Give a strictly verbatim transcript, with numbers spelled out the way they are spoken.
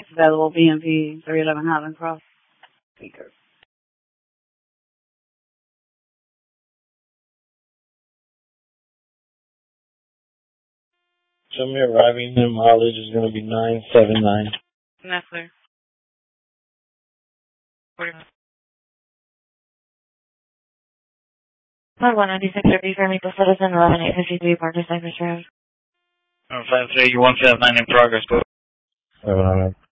available, B M P three eleven Highland Cross. Speaker. Show me arriving and mileage is going to be nine seven nine. That's clear. Code one ninety-six thirty for Maple Citizen, eleven eight fifty-three Parker Cypress Road. five three one seven nine in progress, go. seven nine.